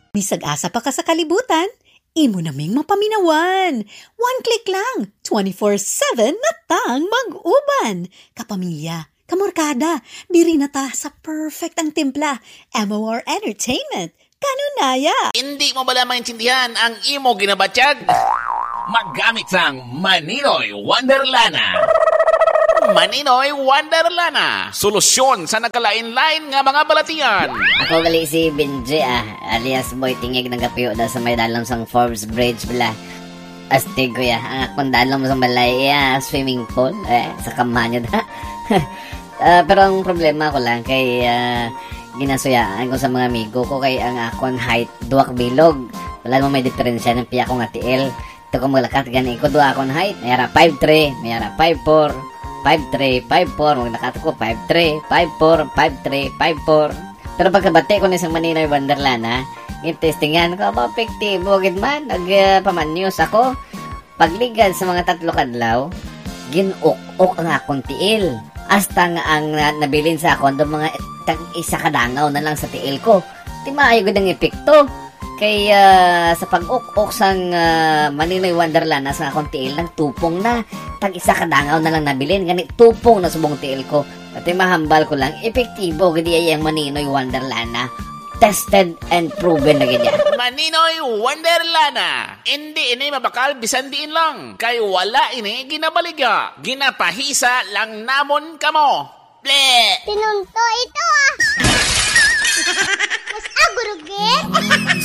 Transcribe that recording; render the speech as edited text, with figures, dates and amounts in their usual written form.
Bisag asa pa ka sa kalibutan, imo naming mapaminawan. One click lang, 24/7 na tang mag-uban. Kapamilya, kamorkada, diri na ta sa perfect ang timpla. MOR Entertainment, kanunaya. Hindi mo bala maintindihan ang imo ginabatyag? Maggamit sang Maninoy Wonderlana. Maninoy Wonderlana. Solusyon sa nagkalain-lain nga mga balatian. Ako gali si Benji alias Boy Tingig ng Gapiyo na sa may dalom sang Forbes Bridge bala. Astig ko ya, ang akong dalom sa balay swimming pool sa kamanyo da. Pero ang problema ko lang kay ginasuyaan ko sa mga amigo ko kay ang akong height duwak bilog. Wala mo may diferensya ng piya ko nga tiil. Ito ko maglakat gani ko duwa akong height. Mayara 5'3", mayara 5'4", 5'3", 5'4", maglakat ko 5'3", 5'4", 5'3", 5'4". Pero pagkabati ko na isang Maninoy Wonderlana, testingan ko, epektibo gid man, nagpamanyos ako. Pagligad sa mga 3 kadlaw, ginuk-ok ang akong tiil. Hasta nga ang nabilin sa akong mga isa kadangaw na lang sa tiil ko. Di maayo gud ang epekto. Kaya sa pag-ok-ok sang Maninoy Wonderlana sa akong tiil ng tupong na. Tag-isa kadangaw na lang nabilin. Ganit tupong na subong tiil ko. At mahambal ko lang, epektibo gudi ay ang Maninoy Wonderlana. Tested and proven na ganyan. Maninoy Wonderlana. Hindi ini mabakal bisan diin lang. Kay wala ini ginabaliga. Ginapahisa lang namon kamo. Ble! Tinunto ito Mas agurugit.